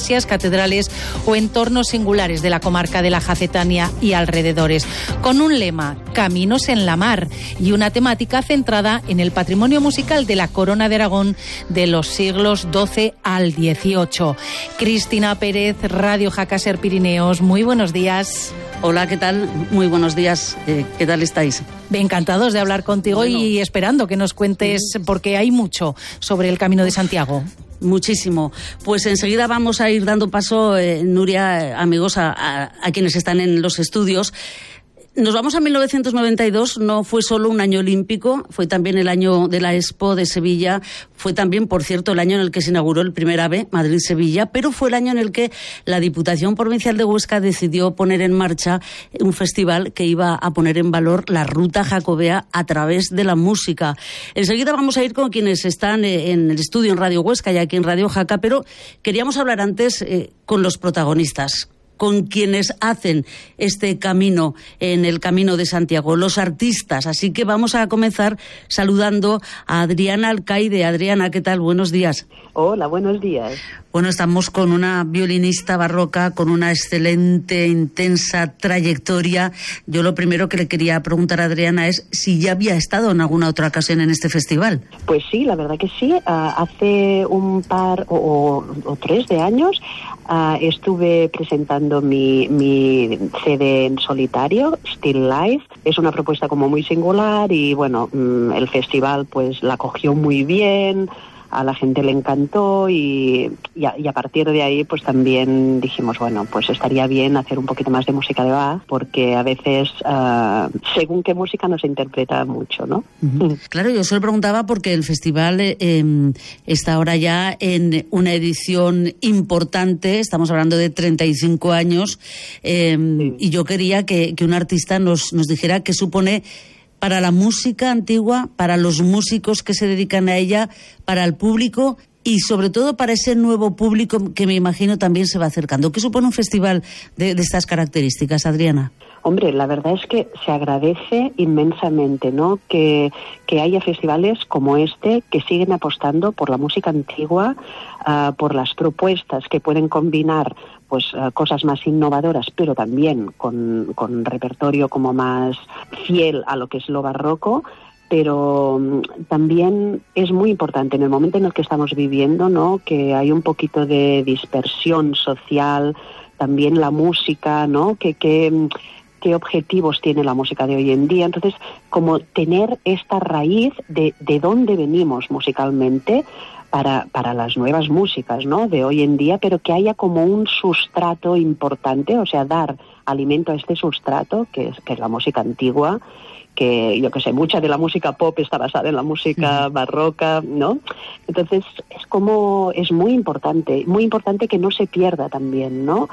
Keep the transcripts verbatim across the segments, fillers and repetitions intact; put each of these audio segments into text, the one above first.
iglesias, catedrales o entornos singulares de la comarca de la Jacetania y alrededores, con un lema, Caminos en la Mar, y una temática centrada en el patrimonio musical de la Corona de Aragón de los siglos doce al dieciocho. Cristina Pérez, Radio Jaca Ser Pirineos, muy buenos días. Hola, ¿qué tal? Muy buenos días. Eh, ¿Qué tal estáis? Encantados de hablar contigo bueno. y esperando que nos cuentes, porque hay mucho sobre el Camino de Santiago. Muchísimo. Pues enseguida vamos a ir dando paso, eh, Nuria, amigos, a, a, a quienes están en los estudios. Nos vamos a mil novecientos noventa y dos, no fue solo un año olímpico, fue también el año de la Expo de Sevilla, fue también, por cierto, el año en el que se inauguró el primer AVE, Madrid-Sevilla, pero fue el año en el que la Diputación Provincial de Huesca decidió poner en marcha un festival que iba a poner en valor la ruta jacobea a través de la música. Enseguida vamos a ir con quienes están en el estudio en Radio Huesca y aquí en Radio Jaca, pero queríamos hablar antes eh, con los protagonistas, con quienes hacen este camino en el Camino de Santiago, los artistas. Así que vamos a comenzar saludando a Adriana Alcaide. Adriana, ¿qué tal? Buenos días. Hola, buenos días. Bueno, estamos con una violinista barroca con una excelente, intensa trayectoria. Yo lo primero que le quería preguntar a Adriana es si ya había estado en alguna otra ocasión en este festival. Pues sí, la verdad que sí. Uh, hace un par o, o, o tres de años uh, estuve presentando mi, mi C D en solitario, Still Life. Es una propuesta como muy singular y bueno, um, el festival pues la cogió muy bien. A la gente le encantó y, y, a, y a partir de ahí pues también dijimos, bueno, pues estaría bien hacer un poquito más de música de Bach, porque a veces uh, según qué música no se interpreta mucho, ¿no? Uh-huh. Claro, yo se lo preguntaba porque el festival eh, está ahora ya en una edición importante, estamos hablando de treinta y cinco años, eh, sí. y yo quería que, que un artista nos, nos dijera qué supone para la música antigua, para los músicos que se dedican a ella, para el público y sobre todo para ese nuevo público que me imagino también se va acercando. ¿Qué supone un festival de, de estas características, Adriana? Hombre, la verdad es que se agradece inmensamente, ¿no? Que, que haya festivales como este que siguen apostando por la música antigua, uh, por las propuestas que pueden combinar pues uh, cosas más innovadoras, pero también con, con repertorio como más fiel a lo que es lo barroco. Pero um, también es muy importante en el momento en el que estamos viviendo, ¿no? Que hay un poquito de dispersión social, también la música, ¿no? Que, que qué objetivos tiene la música de hoy en día. Entonces, como tener esta raíz de, de dónde venimos musicalmente para, para las nuevas músicas, ¿no? De hoy en día, pero que haya como un sustrato importante, o sea, dar alimento a este sustrato, que es, que es la música antigua, que yo que sé, mucha de la música pop está basada en la música barroca, ¿no? Entonces, es como, es muy importante, muy importante que no se pierda también, ¿no?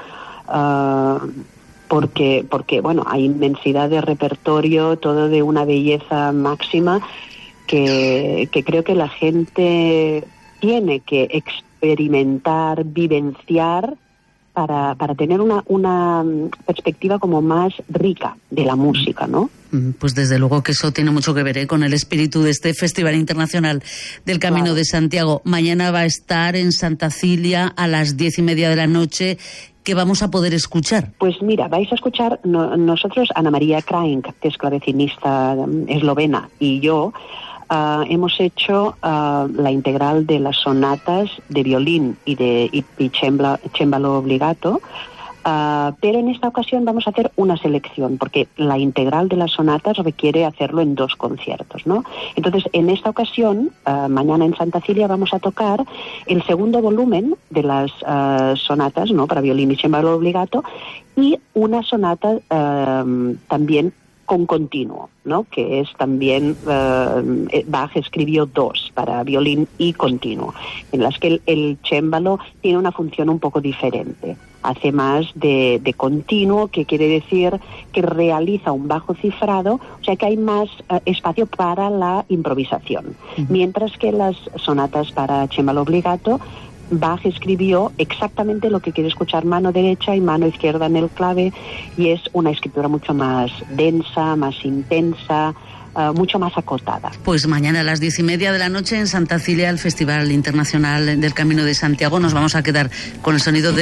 Uh, porque, porque, bueno, hay inmensidad de repertorio, todo de una belleza máxima, que, que creo que la gente tiene que experimentar, vivenciar, para, para tener una, una perspectiva como más rica de la música, ¿no? Pues desde luego que eso tiene mucho que ver, ¿eh? Con el espíritu de este Festival Internacional del Camino claro. de Santiago. Mañana va a estar en Santa Cilia a las diez y media de la noche. ¿Qué vamos a poder escuchar? Pues mira, vais a escuchar no, nosotros, Ana María Kraink, que es clavecinista eslovena, y yo, Uh, hemos hecho uh, la integral de las sonatas de violín y de y, y cembalo, cembalo obbligato, uh, pero en esta ocasión vamos a hacer una selección, porque la integral de las sonatas requiere hacerlo en dos conciertos, ¿no? Entonces, en esta ocasión, uh, mañana en Santa Cilia vamos a tocar el segundo volumen de las uh, sonatas, ¿no? Para violín y cembalo obbligato, y una sonata uh, también con continuo, ¿no? Que es también, uh, Bach escribió dos para violín y continuo, en las que el, el cémbalo tiene una función un poco diferente. Hace más de, de continuo, que quiere decir que realiza un bajo cifrado, o sea que hay más uh, espacio para la improvisación. Uh-huh. Mientras que las sonatas para cémbalo obbligato, Bach escribió exactamente lo que quiere escuchar mano derecha y mano izquierda en el clave, y es una escritura mucho más densa, más intensa, uh, mucho más acotada. Pues mañana a las diez y media de la noche en Santa Cilia, el Festival Internacional del Camino de Santiago, nos vamos a quedar con el sonido de